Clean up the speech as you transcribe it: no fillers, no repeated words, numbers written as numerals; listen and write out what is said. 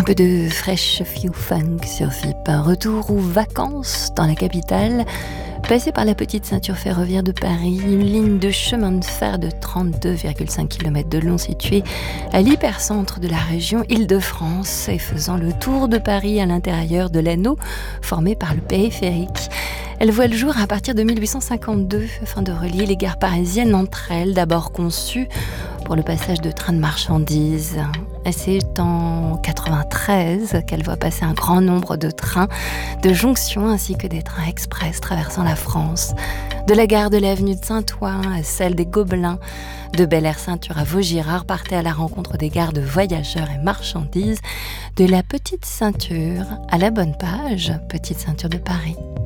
peu de fresh few funk sur FIP. Un retour aux vacances dans la capitale, passé par la petite ceinture ferroviaire de Paris, une ligne de chemin de fer de 32,5 km de long située à l'hypercentre de la région Île-de-France et faisant le tour de Paris à l'intérieur de l'anneau formé par le périphérique. Elle voit le jour à partir de 1852 afin de relier les gares parisiennes entre elles, d'abord conçues pour le passage de trains de marchandises. Et c'est en 93 qu'elle voit passer un grand nombre de trains de jonction ainsi que des trains express traversant la France. De la gare de l'avenue de Saint-Ouen à celle des Gobelins, de Bel Air Ceinture à Vaugirard, partez à la rencontre des gares de voyageurs et marchandises, de la Petite Ceinture à la Bonne Page, Petite Ceinture de Paris.